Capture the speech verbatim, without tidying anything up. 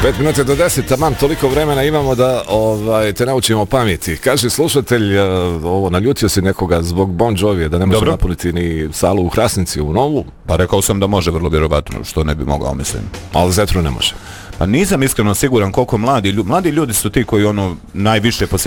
Pet minuta do deset, taman toliko vremena imamo da ovaj, te naučimo pameti. Kaže slušatelj, ovo, naljutio si nekoga zbog Bon Jovija, da ne može napuniti ni salu u Hrasnici u Novu. Pa rekao sam da može, vrlo vjerovatno, što ne bi mogao, mislim. Ali Zetru ne može. Pa nisam iskreno siguran koliko mladi ljudi, mladi ljudi su ti koji ono najviše posjećaju